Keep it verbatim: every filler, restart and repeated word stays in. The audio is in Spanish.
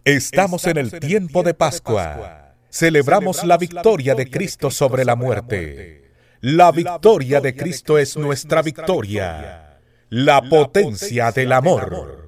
Estamos en el tiempo de Pascua. Celebramos la victoria de Cristo sobre la muerte. La victoria de Cristo es nuestra victoria. La potencia del amor.